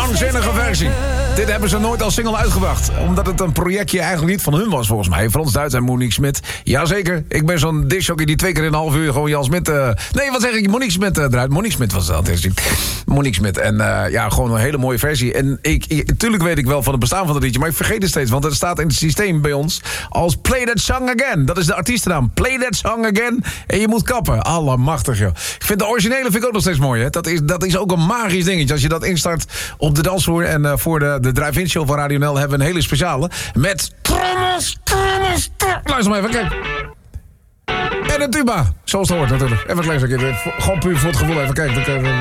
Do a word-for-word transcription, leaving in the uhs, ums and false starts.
Krankzinnige versie. Dit hebben ze nooit als single uitgebracht. Omdat het een projectje eigenlijk niet van hun was, volgens mij. Frans Duits en Monique Smit. Jazeker, ik ben zo'n discjockey die twee keer in een half uur gewoon Jan Smit... Uh... Nee, wat zeg ik? Monique Smit uh, eruit. Monique Smit was dat. Monique Smit. En uh, ja, gewoon een hele mooie versie. En ik, ik, natuurlijk weet ik wel van het bestaan van het liedje, maar ik vergeet het steeds. Want het staat in het systeem bij ons als Play That Song Again. Dat is de artiestennaam. Play That Song Again. En je moet kappen. Allemachtig, joh. Ik vind de originele vind ik ook nog steeds mooi, hè. Dat is, dat is ook een magisch dingetje. Als je dat instart op de dansvloer. En uh, voor de, de drive-in show van Radio N L hebben we een hele speciale. Met trommels, trommels, trommels. Luister maar even, kijk. En een tuba. Zoals het hoort natuurlijk. Even een klein stukje. Gewoon puur voor het gevoel. Even kijken.